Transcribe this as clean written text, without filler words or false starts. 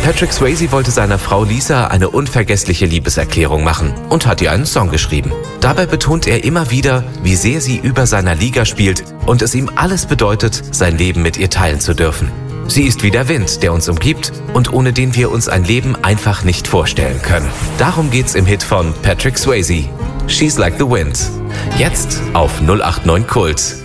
Patrick Swayze wollte seiner Frau Lisa eine unvergessliche Liebeserklärung machen und hat ihr einen Song geschrieben. Dabei betont er immer wieder, wie sehr sie über seiner Liga spielt und es ihm alles bedeutet, sein Leben mit ihr teilen zu dürfen. Sie ist wie der Wind, der uns umgibt und ohne den wir uns ein Leben einfach nicht vorstellen können. Darum geht's im Hit von Patrick Swayze, She's Like the Wind. Jetzt auf 089 Kult.